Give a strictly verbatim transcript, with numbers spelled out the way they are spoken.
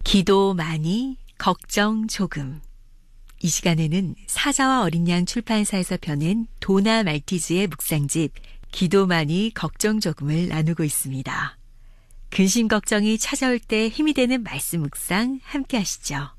기도 많이, 걱정 조금. 이 시간에는 사자와 어린 양 출판사에서 펴낸 도나 말티즈의 묵상집 기도 많이, 걱정 조금을 나누고 있습니다. 근심 걱정이 찾아올 때 힘이 되는 말씀 묵상 함께 하시죠.